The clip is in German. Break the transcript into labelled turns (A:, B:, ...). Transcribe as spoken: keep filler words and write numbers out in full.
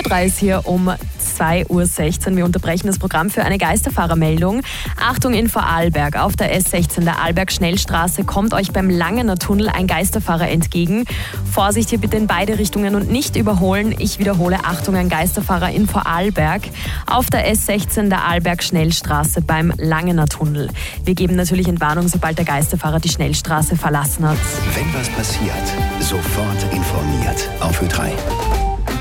A: Ö drei ist hier um zwei Uhr sechzehn. Wir unterbrechen das Programm für eine Geisterfahrermeldung. Achtung in Vorarlberg. Auf der S sechzehn der Arlberg-Schnellstraße kommt euch beim Langener Tunnel ein Geisterfahrer entgegen. Vorsicht hier bitte in beide Richtungen und nicht überholen. Ich wiederhole, Achtung, ein Geisterfahrer in Vorarlberg. Auf der S sechzehn der Arlberg-Schnellstraße beim Langener Tunnel. Wir geben natürlich Entwarnung, sobald der Geisterfahrer die Schnellstraße verlassen hat.
B: Wenn was passiert, sofort informiert auf Ö drei.